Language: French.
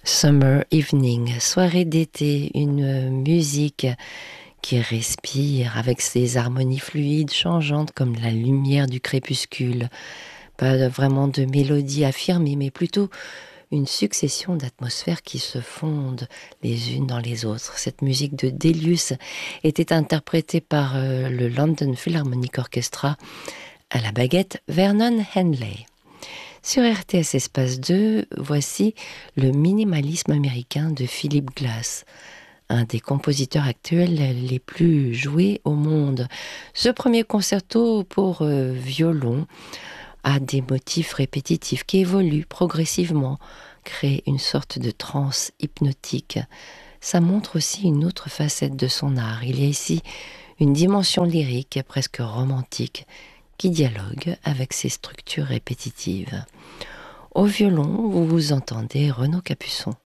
Summer Evening, soirée d'été, une musique qui respire avec ses harmonies fluides changeantes comme la lumière du crépuscule. Pas vraiment de mélodie affirmée, mais plutôt une succession d'atmosphères qui se fondent les unes dans les autres. Cette musique de Delius était interprétée par le London Philharmonic Orchestra à la baguette Vernon Henley. Sur RTS Espace 2, voici le minimalisme américain de Philip Glass, un des compositeurs actuels les plus joués au monde. Ce premier concerto pour violon a des motifs répétitifs qui évoluent progressivement, créent une sorte de transe hypnotique. Ça montre aussi une autre facette de son art. Il y a ici une dimension lyrique, presque romantique, qui dialogue avec ses structures répétitives. Au violon, vous entendez Renaud Capuçon.